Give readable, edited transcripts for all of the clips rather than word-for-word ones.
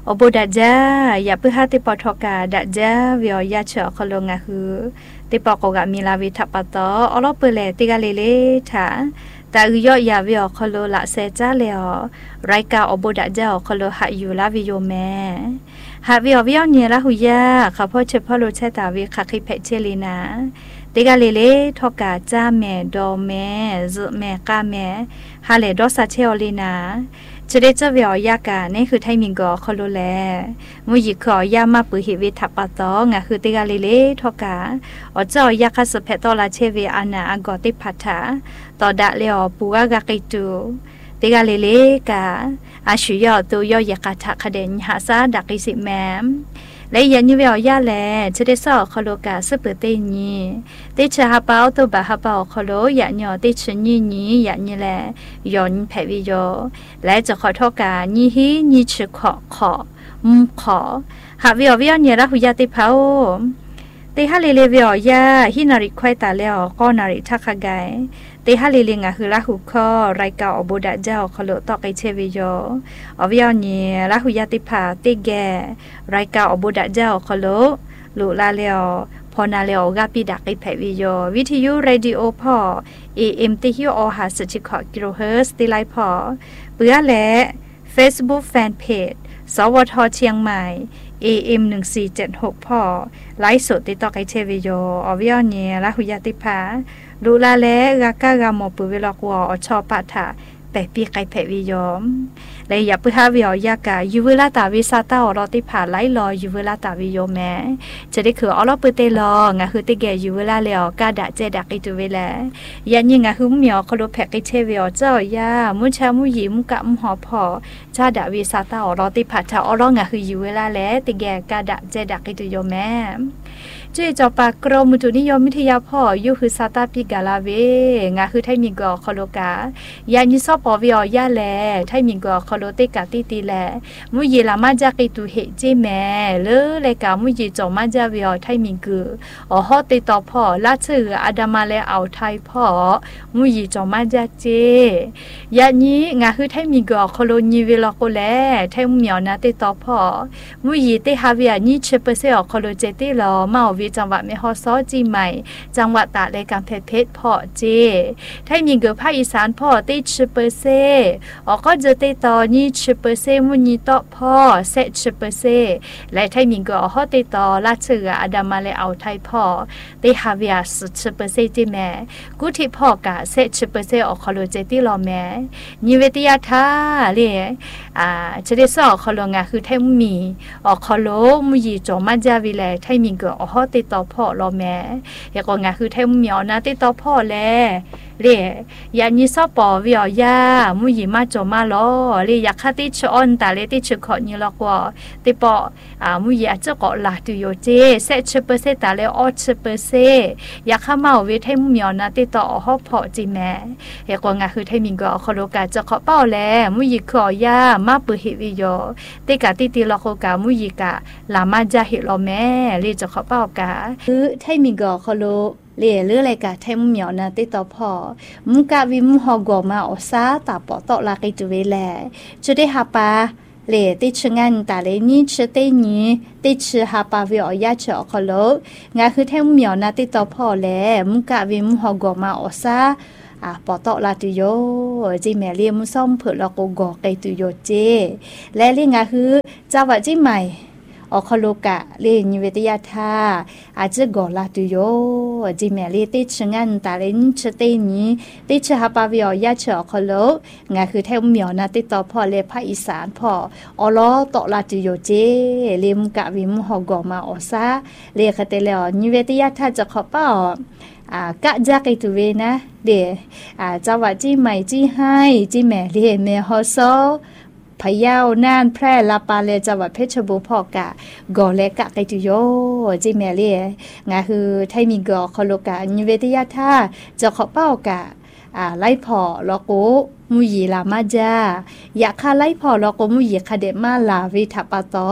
อบุดัจจาอย่าเพื่อหาติปอทอกาดัจจาวิอยาเฉอคลงะคือติปอกกะมีลาวิทัปปะตออลอเปเลติกาเลเลถาแต่ยอยาวิอคลละเซจาเลอไรกาอบุดัจจาคลหะอยู่ลาวิโยแมหาวิอวิอเนละหุยาข้าพ่อเฉพาะโลเชตาวิคักคิเพเชลีนาติกาเลเลทอกาจ้าแม่ดอแม่ซุแม่กาแม่ฮาเลดอซาเชอลีนาจะได้เจ้าเวียยากานี่คือไทยมิงกอคอโลแลมุยิขอยามาปือหิวิทัปปะตองะคือติกาเลเลทอกาอเจ้ายาคาสเพตอลาเชเวอานาอากอติพัทธาตอดะเลอปูกากากิตูติกาเลเลกาอาชุยอตัวยอยากาทะคเดนหาซาดักอิสิแมมและยันยูเวียยาแลจะได้สอคอโลกาสเปเตนีติชะฮาเปาตัวบะฮาเปาคอโลยะญอติชญีนียะญิแลยอนแผวิโยและจะขอโทกาญีฮีญีชขอขอขอหาวิอวิอเนละหุยาติเผาติฮาเลเลวิอยาฮินาริควายตาแล้วก็นาริทักขะไกติฮาเลเลงะคือละหุคอไรกาอบุดะเจ้าคอโลตอกไอเชวิโยอวิอเนละหุยาติภาติแกไรกาอบุดะเจ้าคอโลลุลาเลอพอนาเลอกาปิดักไอแผวิโยวิทยุเรดิโอพอ AM ติฮิโอหาสจิขอกิโลเฮิรตซ์ติไลพอเปื้อและ Facebook Fanpage สวทเชียงใหม่ AM 1476พอไลฟ์สดติดต่อไอเชวิโยอวิอเนละหุยาติภาลูลาและกากากามอปุเวลอกวอชอปาถาแปะปีไกแผวิยอมและอย่าเพื่อหาวิอยากายูเวลาตาวิซาตาอรอติผ่าไล่รอยูเวลาตาวิโยแม่จะได้คืออรอเปเตลองะคือติแกยูเวลาแล้วกาดะเจดักอิตุเวลายันยิงะคือเหมียวคโลแผกไอเชวิอเจ้ายามุชามุยิมกะมหอพอชาดะวิซาตาอรอติผ่าชาอรองะคือยูเวลาแล้วติแกกาดะเจดักอิตุโยแม่เจจอปากกรมมุตุนิยมวิทยาพ่ออยู่คือซาตาปิกาลาเวงะคือไทมิงกอคโลกายานิซอปอวิอยาแลไทมิงกอคโลเตกาติติแลมุยีลามาจากิตุเฮเจแม่เลเลกามุยีจอมาจาวิอไทมิงกืออฮอติตอพ่อลาชื่ออาดามาเลเอาไทยพ่อมุยีจอมาจาเจยานี้งะคือไทมิงกอคโลนีเวลาโกแลไทมุเหมียวนาติตอพ่อมุยีเตฮาวิอานี่เชเปเซอคโลเจติลอมาจังหวัดแม่ฮอซอจีใหม่จังหวัดตากในการเพชรพ่อเจไทยมีเกือภาคอีสานพ่อติชิเปอร์เซก็จะติต่อนี่ชิเปอร์เซมุนีต่อพ่อเซชิเปอร์เซและไทยมีเกือฮอติต่อลาเชืออาดามาเลเอาไทยพ่อติฮาวิอาสชิเปอร์เซจีแม่กุที่พ่อกะเซชิเปอร์เซอคโลเจติลอแม่นิเวติยาธาเลยจะได้สอคโลงาคือไทยมีคโลมุยีจอมาจาวิแลไทยมีเกือฮอติต่อพ่อรอแม่ยากงาคือไทยเหมียวนะติดต่อพ่อแลเรียยานิซอปอวิอยามุยมาจอมาลอเรียอยากคาติชอนตาเลติชขอนี่ลอกว่าติปอมุยอาจจะเกาะลาตุโยเจเซชเปอร์เซตาเลออชเปอร์เซอยากข้าเมาวิไทยเหมียวนะติดต่อฮอพ่อจิแม่ยากงาคือไทยมิงก็คโลกาจะขอเป้าแลมุยขอยามาปุหิวิโยติกาติติลอกกามุยกาลามาจาหิลอแม่เรียจะขอเป้ากาคือไทยมิงก็คโลเล่เลืออะไรกะไทยมุเหมียวนะติดต่อพ่อมุกะวิมุฮอกอมาอซาตาปอตอลากิตุเวแลจะได้หาปาเล่ติชงันตาเลนี่ชเตนี่ติชหาปาวิอยาเฉอคโลงาคือไทยมุเหมียวนะติดต่อพ่อแลมุกะวิมุฮอกอมาอซาปอตอลาตุโยจีแม่เรียมุซ่อมเผือลอกกอไกตุโยเจและเรียงาคือจังหวัดจีใหม่คโลกะเรียนวิทยาธาอาจจะกอลาตุโยจีแม่เรียติชงันตาเลนชเตนี้ติชฮาปาวิอยาเฉอคโลงาคือไทยเหมียวนะติต่อพ่อเลภาคอีสานพ่ออลอตอลาตุโยเจเรียมกะวิมฮอกอมาอซาเรียคเตเลอนิเวทยาธาจะขอเป้ากะจากไอตุเวนะเดจังหวัดจีใหม่จีให้จีแม่เรียแม่ฮอซอพะเยาน่านแพร่ลาปาเลจังหวัดเพชรบูรณ์พ่อกะกอเลกะไกตุโยจีแม่เรียงาคือไทยมีกอคโลกะนิเวทยาธาจะขอเป้ากะไล่พอลอโกมุยีลามาจาอยากคาไล่พอลอโกมุยีคาเดมาลาวิทัปปะโต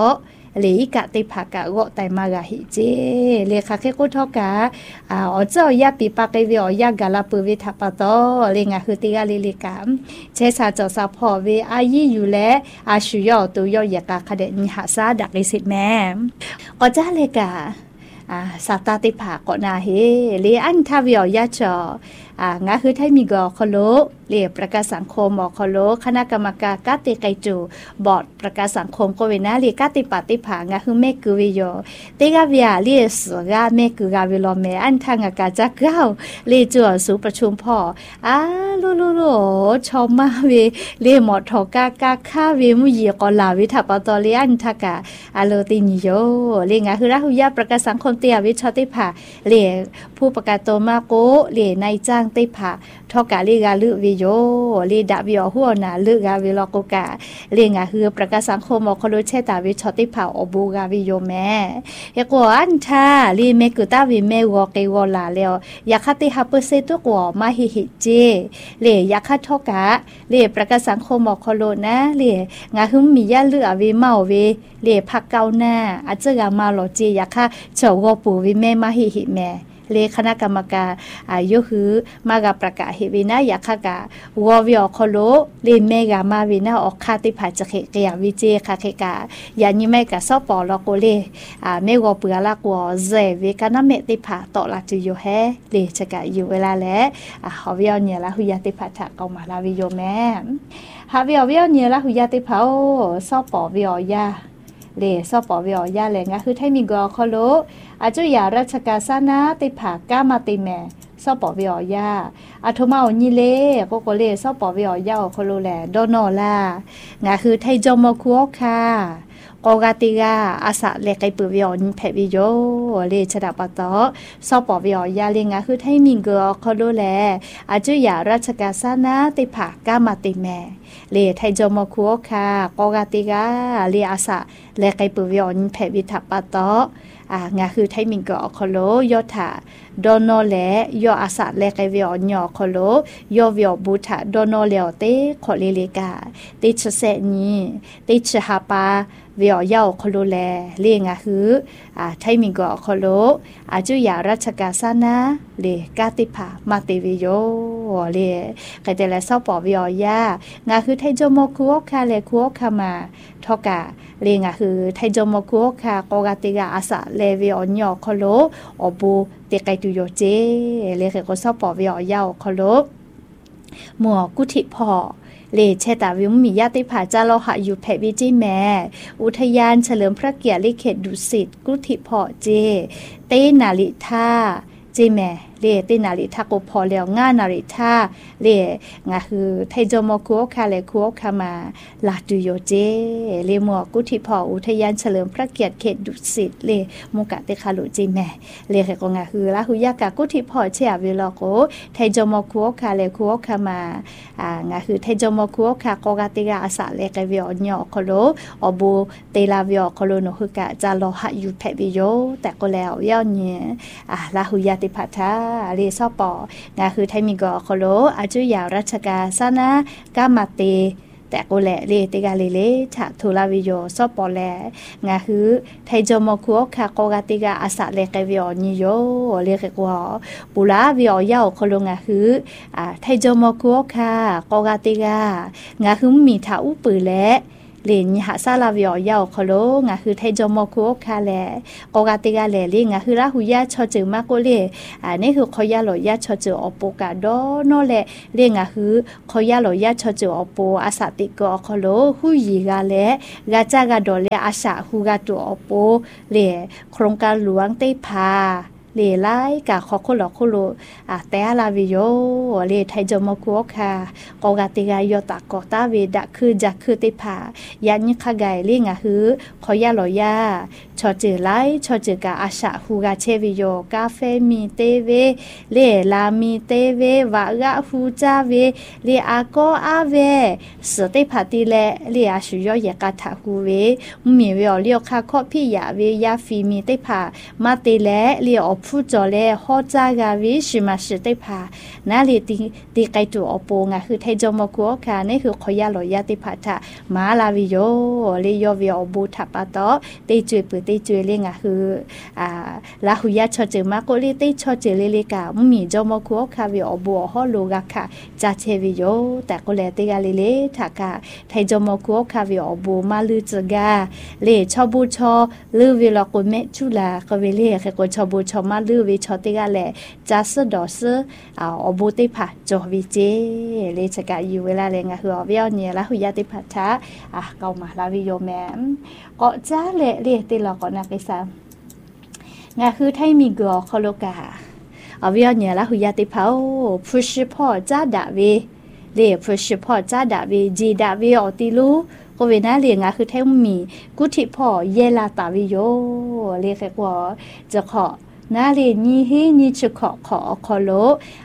လေကတိဖာကောတိုင်မာကဟိကျေလေခခေကိုထောကအောကြောရပိပကေဝရဂလာပဝိထပတောလေငါခုတိကလေးလေးကချဲစာကြောစာဖော်ဝေအာယီယူလေအာရှူယောတူယောရကခတဲ့ညဟာစာဒကိစစ်မဲအောကြလေကสาตาติภาก็นาเฮเลอันทาวิอยาจองาคือไทมีกอคโลเลประกาศสังคมคโลคณะกรรมการกติไกจูบอร์ดประกาศสังคมก็เวนะเลกติปฏิภางาคือเมกุวิโยเตกาเวียเลสกาเมกุกาวิโลเมอันทางกาจักเก้าเลจัวสู่ประชุมพ่อโลชอมมาเวเลหมอทอกากาคาเวมุยกอลาวิทัปตอเลอันทากาโลตินิโยเลงาคือราหุยาประกาศสังคมเตียวิชติภาเลผู้ประกาศตัวมาโกเลนายจ้างติภาทอกาเลกาลือวิโยเลดาวิโอหัวนาลือกาวิโลโกกาเลงาคือประกาศสังคมคโลเชตาวิชติภาอบูกาวิโยแม่เอกวอันทาเลเมกุตาวิเมวเกวลาเลอยาคติฮับเปเซตุกวมาฮิฮิเจเลยาคทอกาเลประกาศสังคมคโลนะเลงาหึมมียาลือวิเมาเวเลพักเกาหน้าอาจจะมาโลเจยาคาเฉวปูวิเมมาฮิฮิแม่เลคณะกรรมการยุคือมากับประกาศเหวินะอยากกะวอวิอคโลเลเมกามาวินะออกคาติภาจเขกยาวิเจคาเคกายานิเมกะซอปอลโกเลเมวอเปือละกวเซเวกานะเมติภาตอลาจุโยเฮเลชกะอยู่เวลาแลฮอวิอเนี่ยละหุยาติภาทะกอมาลาวิโยแม่ฮาวิอเนี่ยละหุยาติภาซอปอวิอยาเลซอปอวิอยาเลงะคือไทมีกอคโลอาจุยาราชกาสนาติภากามาติแม่ซอปอวิอยาอาโทมาอญิเลโกโกเลซอปอวิอยาโคโลแลโดโนลางะคือไทจอมคุโอคากอกาติกาอาสะเลไกปืวิอนแพวิโยเลชดาปตอซอปอวิอยาเลงะคือไทมิงกอโคโลแลอาจุยาราชกาสนาติภากามาติแม่เลไทจอมคุโอคากอกาติกาเลอาสะเลไกปืวิอนแพวิทัปตองาคือไทมิงกอคโลยอถาโดโนเลยออาสะเลไกวิอญอคโลยอวิอบุถาโดโนเลอเตขอเลเลกาติชเสนีติชหาปาวิอยาคโลแลเลงาคือไทมิงกอคโลอาจุยาราชกาสนาเลกาติภามาติวิโยเลไกเตเลซอปอวิอยางาคือไทจโมคุโอคาเลคุโอคามาทอกาเลงาคือไทจโมคุโอคากอกาติกาอาสะเลวิอญอคโลอบูเตไกตุโยเจเลเกก็ซอปอวิอยาคโลมัวกุธิพอเลเชตาวิมมีญาติภาจาโลหะอยู่แพวิจิแม่อุทยานเฉลิมพระเกียรติเขตดุสิตกุธิพอเจเตนาลิธาเจแม่เลตินาลิทาโกพอเลียวง่านาลิทาเลงาคือไทจโมคุโอคาเลคุโอคามาลาตุโยเจเลมัวกุธิพออุทยานเฉลิมพระเกียรติเขตดุสิตเลมุกะเตคาลุจิแม่เลเขกงาคือลาหุยากะกุธิพอเชอวิโลโกไทจโมคุโอคาเลคุโอคามางาคือไทจโมคุโอคาโกกาติกาอาสะเลกวิอญอคโลอบูเตลาวิอคโลโนหุกะจาโลหะอยู่แพวิโยแต่ก็แล้วย่อเนี่ยลาหุยาติพัทธาเลซอปองาคือไทมิงกอคโลอาจุยาราชกาสนากามาเตแต่ก็แหละเลติกาเลฉะทุลาวิโยซอปอแลงาคือไทจโมคุโอคาโกกาติกาอาสะเลกวิอญิโยเลเกกวอปุลาวิอยาคโลงาคือไทจโมคุโอคาโกกาติกางาคือมีทาอุปือและเลนหาซาลาวิอยาคโลงาคือไทจโมคุโอคาแลโกกาติกาแลเลงาคือลาหุยาชอจือมาโกเลนี่คือขอยาโลยาชอจืออโปกาโดโนแลเลงาคือขอยาโลยาชอจืออโปอาสาติกอคโลหุยีกาแลกาจากาโดเลอาสาฮูกาตัวอโปเลโครงการหลวงเตพาเลไลกะขอคุลอคุโลแต่ลาวิโยเลไทจโมคุโอคากอกาติกายตากอตาเวดะคือจักคือติภายานิคาไกเลงะฮือขอยาลอยาชอจือไลชอจือกาอาชะฮูกาเชวิโยกาเฟมีเตเวเลลามีเตเววะกะฮูจาเวเลอาโกอาเวสติภาติเลเลอาชุโยยะกะทะฮูเวมีเวอเลียวคาคอพิยาเวยาฟีมีติภามาติเลเลอผู้จอแลฮอจากาวิชิมาสิได้พานาลีตีไกตัวอโปงคือไทจอมกัวค่ะนี่คือขอยาลอยาติพาทะมาลาวิโยเลยยอวิอบูทับปะตอตีจวยปืตีจวยเลงคือลาหุยาชอเจมาโกลีตีชอเจเลเลกามีจอมกัวค่ะวิอบูฮอโลกาค่ะจาเชวิโยแต่ก็แลติกาเลเลทากาไทจอมกัวค่ะวิอบูมาลือจกาเลชอบูชอลือวิลกุเมจุลาก็เวเลแค่ก็ชอบูชอมาลือวิชอติกาแลจาสดอสอบูติพาจอวิเจเลชกาอยู่เวลาเลงะคืออวิอเนี่ยละหุยาติพาทะเกามาลาวิโยแมมก็จ้าเลติลอก็นักไอซางะคือไทมีกอคอโลกาอวิอเนี่ยละหุยาติพาพุชพ่อจ้าดาเวเลพุชพ่อจ้าดาเวจีดาเวอติลูก็เวน่าเลียงคือแท้มีกุฏิพ่อเยลาตาวิโยเรียกว่าจะขอนาเรียนี่ให้นี่จะขอโล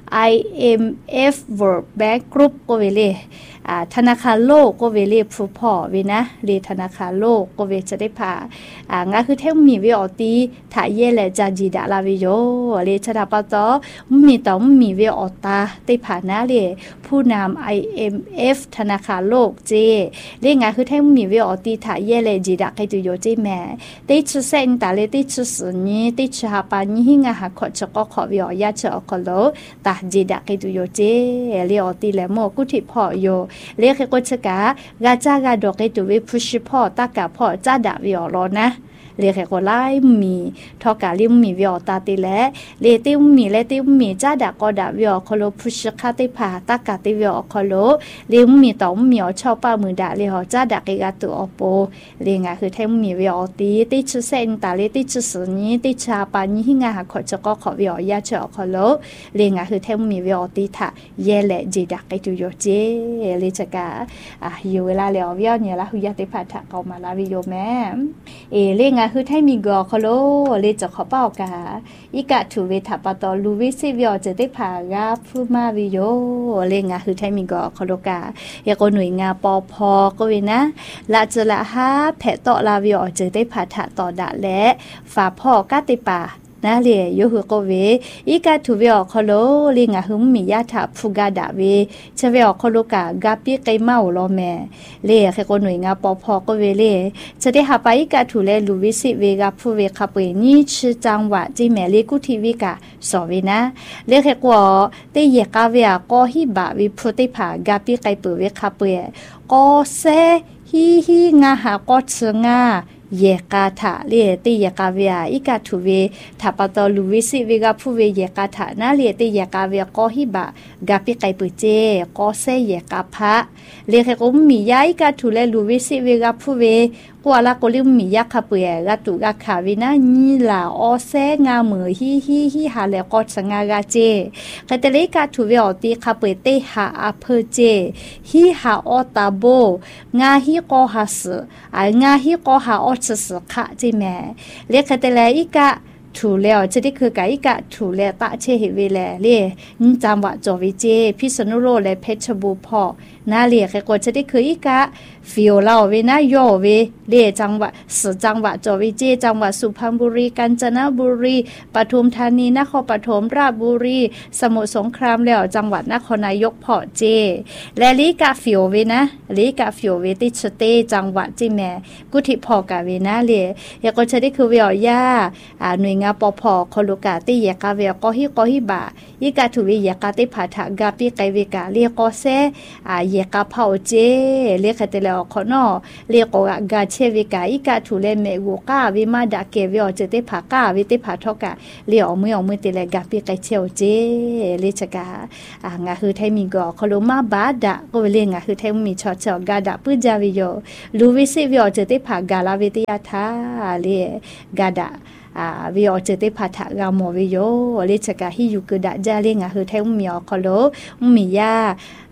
IMF World Bank Group ก็เวเลธนาคารโลกก็เวเลผู้พ่อเวนะเรธนาคารโลกก็เวจะได้พางาคือแท้มีวิออตีถ่ายเยแลจาจีดาลาวิโยเรชดาปะตอมีต้องมีวิออตาได้ผ่านาเรผู้นำ IMF ธนาคารโลกเจเรงาคือแท้มีวิออตีถ่ายเยแลจีดาใครตุโยเจแม่ได้ชื่อเส้นตาเลได้ชื่อสุนีได้ชื่อหาปานี่หิงาหาขอจะก็ขอวิอยาเชอคอโลตาจีดาใครตุโยเจเรออตีแลโมกุฏิพ่อโยเรียกก็ชะกากาจากาดอกไอตัววิพุชิพ่อตากาพ่อจ้าดาวิอรอนะเรียกก็ไล่มีทอกาลิมมีวิอตาติและเรติมีและติมีจ้าดากอดาวิอคโลพุชคาติพาตากาติวิอคโลเรียมีตอมมีอชอบป้ามือดาเรียหจ้าดากกาตัวอโปเรียงคือแท้มีวิอตีติชุเซนตาเลติชุสนี้ติชาปานี้หิงาหาขอจะก็ขอวิอยาเชอคโลเรียงคือแท้มีวิอตีทะเยแลจีดากตุโยเจเรจกาอยู่เวลาแล้ววิอเนี่ยละหุยาติพาทะเกามาลาวิโยแม่เรียงคือให้มีกอคโลเลจะขอเป้ากาอีกะถูเวทัปตอลูวิซิวิอจะได้ผ่ากาพูมาวิโยเลงาคือให้มีกอคโลกาเยก็หน่วยงานปอพอก็เวนะละจะละฮาแผะต่อลาวิอจะได้ผ่าถะต่อดะและฝาพ่อกาติปานาเลียโยหุโกเวอีกาทูเวอคโลลิงาหุมมียาถาฟูกาดาเวชเวอคโลกากาปิไกเมาโลแมเลแค่คนหน่วยงานปอพอก็เวเลจะได้หาไปอีกาทูเลลูวิสิเวกาฟูเวคาเปนี่ชื่อจังหวะจิแมเลกุทีวิกาสอเวนะเลแค่กว่าเตยกาเวก็ฮิบาวิพุติผากาปิไกเปเวคาเปก็เซฮิงาหาก็เชงาเยกาถาเลียติเยกาเวียอีกาทูเวทัปตอลูวิสิเวกาพูเวเยกาถานาเลียติเยกาเวียก็ฮิบะกาปิไกปุเจก็เซเยกาพะเลียกมมียาอีกาทูเลลูวิสิเวกาพูเวกว่าละก็ลิมมียาคาเปียกาตุกาคาวินานีลาอเซงามือฮิหาเลก็สงากาเจกะเตเลกาทูเวอติคาเปเตหาอเพเจฮิหาอตาโบงาฮิก็หาสงาฮิก็หาอสสคะจิแม่เลกะเตเลอีกาถูแล้วจะได้คือกะอีกะถูแล้วตะเชหิเวแลเลจำว่าจอวิเจพิษณุโลกและเพชรบูรณ์พ่อนาเลียแค่ก็จะได้คืออีกะฟิโอลาเวนะโยเวเลจังหวัดจังหวัดจอวิเจจังหวัดสุพรรณบุรีกาญจนบุรีปทุมธานีนครปฐมราชบุรีสมุทรสงครามแล้วจังหวัดนครนายกพ่อเจและลีกาฟิโอเวนะลีกาฟิโอเวติชเตจังหวัดจิแมกุธิพ่อกาเวนะเลยก็จะได้คือเวียย่าหน่วยงานปพคโลกาติเยกาเวก็ฮิบาอีกาทุวิเยกาติผาถากาปิไกเวกาเรียก็เซเยกาเผาเจเรียกแต่แล้วขอนอเรียกกาเชวิกาอีกาทุเลเมกูกาวิมาดาเกวิอเจติผากาวิติผาทอกาเรียอมือติเลกาปิไกเชวเจเลชกางาคือไทมีกอคโลมาบาดาก็เรียงาคือไทมีชอเชกาดาปุจาวิโยลูวิสิวิอเจติผากาลาวิติยาทาเรียกาดาวิอเจติพัทะกามวิโยเลชกาฮิยุกดะจาเลงะคือไทมีอคโลมียา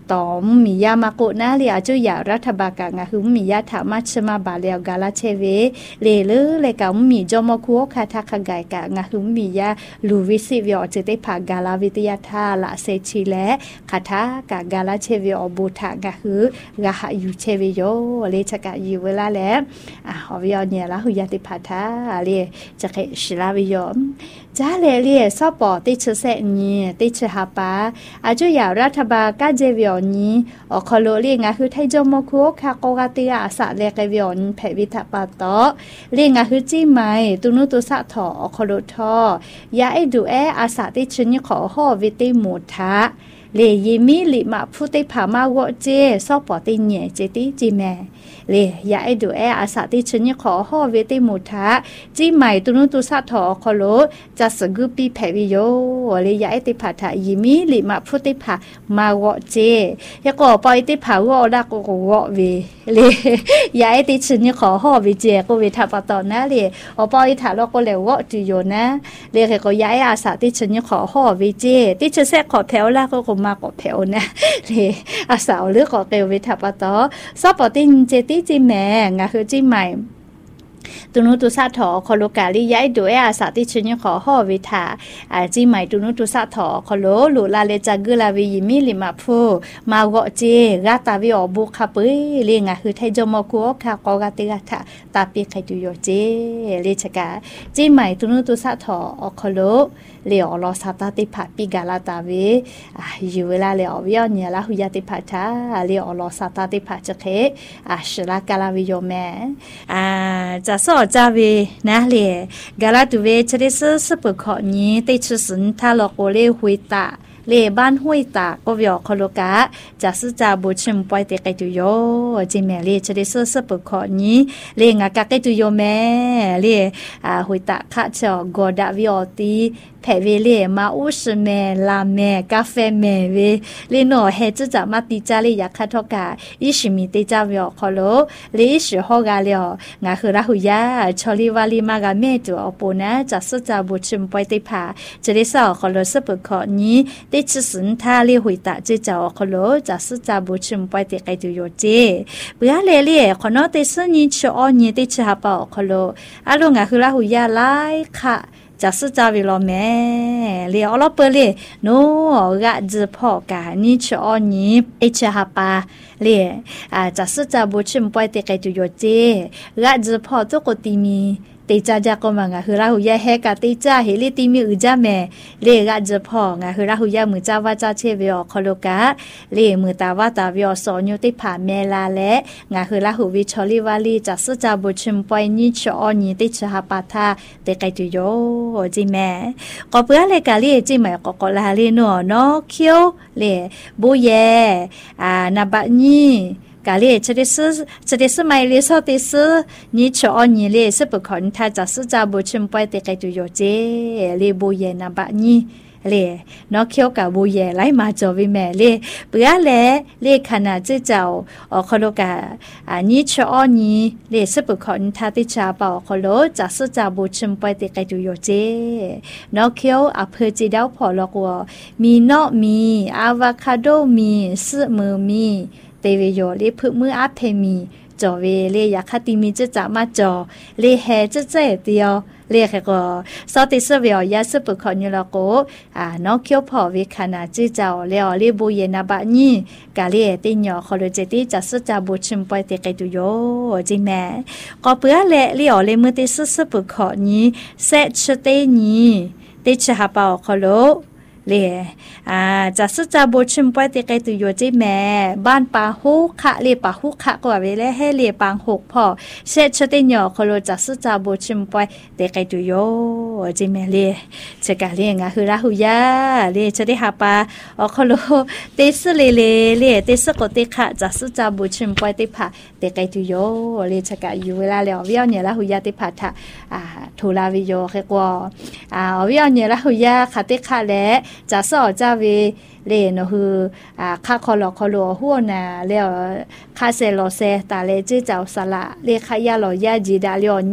ต่อมียามาโกนะเลยอาจุยารัฐบาลกางคือมียาถามาชมาบาเลวกาลาเชเวเลยกามีจอมคัวคาทาคกายกางคือมียาลูวิซิวิอเจเตพากาลาวิทยาทาละเซชิและคาทากากาลาเชเวอบูทากาคือกาหาอยู่เชเวโยเลยชะกะอยู่เวลาแล้วฮอวิอเนี่ยละหุยาติพาทาเลยจะเคชิลาวิโยจ้าเลยซอปอติชเซนี่ติชหาปาอาจุยารัฐบาลกาเจวิอนี้อคโลเรียงคือไทจมคัวคาโกกาติอาสะเลกวิอนี้แผวิทปาตอเรียงคือจีไมตุนุตุสะถออคโลทอยาไอดูอาสะติชนี่ขอฮอวิติหมูทะเลยยิมิลิมาพุติผามาวเจซอปอติเนี่ยเจติจีแมเลยยาไอดูอาสาติชนิขอฮอเวติมุทะจีใหม่ตุนุตุสะถอคโลจะสกุปีแผวิโยเลยยาไอติผาทะยิมิลิมาพุติผามาวเจยก็ปอยติผาวอดักวอเวเลยยาไอติชนิขอฮอวิเจก็เวทัปตอนนะเลยอปอยถาลก็เลวจุโยนะเลยก็ยาไออาสาติชนิขอฮอวิเจติชเซขอแถวละก็มากอแถวนะเลยอาสาวหรือขอเกวเวทัปตอซอปอตินเจติจีแม่งาคือจีใหม่ตุนุตุสะถอคอโลกาลิยายด้วยอาสาติชนิขอฮอวิทาจีใหม่ตุนุตุสะถอคอโลหลุลาเลจักกลาวิยิมิลิมาพูมาวอเจกาตาวิอบุคาปุยเลียงคือไทจมคัวคากอกาติกาทาตาปีไคตุโยเจเลชกาจีใหม่ตุนุตุสะถอคอโลเลอลอสาตาติผาปิกาลาตาเวอยู่เวลาเลอวิอเนี่ยละหุยาติผาทาเลอลอสาตาติผาจะเคชลากาลาวิโยแม่จะสอจาเวนะเลยกาลาตุเวชริสสปุขอนี้ติชสินทาลโกเลหุยตาเลบ้านห้วยตาก็วิอคโลกาจะสุจาบุชิมปอยเตไกตุโยจิแม่เลชริสสปุขอนี้เลงากาไกตุโยแม่เลหุยตาคะเจอกอดาวิอตีแผ่เวเลมาอุสเมลาเมกาเฟเมเวเลโนเฮจุจะมาติจาเลยาคาทอกาอิชิมิติจาวิอคโลเลอิชิฮอกาเลงาคือราหุยาชอลิวาลิมากาเมตุอปูนะจะสุจาบุชิมปอยติผาจะได้สอคโลสปุขอนี้ติชสินทาเลหุยตาจิจาอคโลจะสุจาบุชิมปอยติไกตุโยเจเปือเลขอนอติสนิชออนี้ติชหาปอคโลอาลุงาคือราหุยาไลค่ะจะสุจาวิโลแม่เลียอลเปเลโนกะจิพอกานิชออนี้เอชหาปาเลียจะสุจาบุชิมปอยติไกตุโยเจกะจิพอตุกติมีติจาจากมังคือราหุยาเฮกะติจาเฮลิติมีอุจาแม่เลกะจิพองคือราหุยามือจาวาจาเชเวอคโลกาเลมือตาวาตาวิอสอนยุติผาเมลาและคือราหุวิชอลิวาลีจะสุจาบุชิมปอยนิชออนี้ติชหาปาทาเตไกตุโยจิแม่ก็เปื้อเลกะเลจิแม่ก็ลาเลโนเนาะเคียวเลบุเยนาบะนีกาเลจะได้สมัยเลสอติสนิชอนี้เลสปุขอนทาจะสุจาบุชิมปอยเตไกตุโยเจเลบุเยนาบะนีเลนอกเคียวกับบุเยไลมาจอวิแม่เลเปื้อเลขนาดเจ้าคโลกานิชอนี้เลสปุขอนทาติชาเปาคโลจะสุจาบุชิมปอยเตไกตุโยเจนอกเคียวเพอจิดาวพอลอกวมีเนาะมีอะโวคาโดมีสึมือมีเตเวโยเลพึมืออาเพมีจอเวเลยาคติมีจะมาจอเลแฮจะเจเดียวเลขก็สติสเวียยาสปุขอนุลโกนอกเคียวพอวิคานาจิเจ้าเลอเลบุเยนาบะนีกาเลติญอคอลเจติจะสุจาบุชิมปอยเตไกตุโยจิแม่ก็เปื้อเลอเลมือติสปุขอนี้เซชเตนีติชหาปาคอโลเลจะสุจาบุชิมปอยเตไกตุโยจิแม่บ้านปาหุคะเลปาหุคะกว่าเวลให้เลปังหกพอเชชติญอคอโลจะสุจาบุชิมปอยเตไกตุโยจิแม่เลจะกะเลงคือราหุยาเลจะได้หาปาคอโลเตสเลเตสกติคะจะสุจาบุชิมปอยเตผาเตไกตุโยเลจะกะอยู่เวลาแล้ววิอเนี่ยราหุยาเตผาทะทูลาวิโยเกกว่าวิอเนี่ยราหุยาคาเตคะและจะสอจาเวเลนคือคาคอลหัวนาแล้วคาเซโลเซตาเลจิเจ้าสละเลขายาลอยาจีดาเลีย